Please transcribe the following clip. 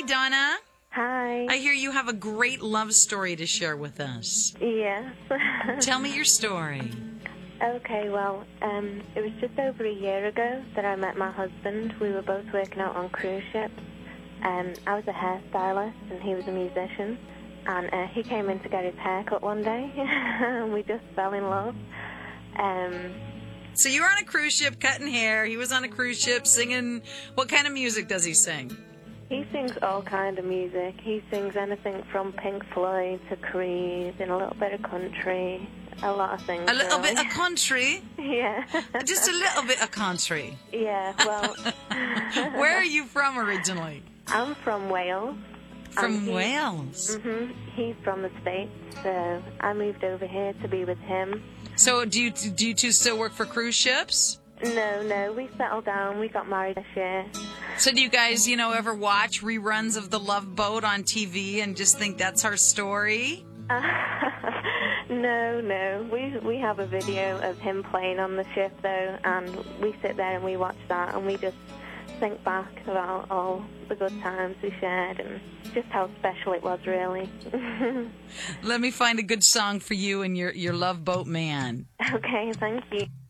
Hi, Donna. Hi. I hear you have a great love story to share with us. Yes. Tell me your story. Okay, well, it was just over a year ago that I met my husband. We were both working out on cruise ships. I was a hairstylist and he was a musician. And he came in to get his hair cut one day and we just fell in love. So you were on a cruise ship cutting hair. He was on a cruise ship singing. What kind of music does he sing? He sings all kind of music. He sings anything from Pink Floyd to Creed and a little bit of country. A lot of things. A little really. bit of country? Yeah. Just a little bit of country. Yeah, well. Where are you from originally? I'm from Wales. From Wales? Mm-hmm. He's from the States, so I moved over here to be with him. So do you two still work for cruise ships? No, we settled down. We got married this year. So do you guys, ever watch reruns of The Love Boat on TV and just think that's our story? No. We have a video of him playing on the ship, though, and we sit there and we watch that, and we just think back about all the good times we shared and just how special it was, really. Let me find a good song for you and your Love Boat man. Okay, thank you.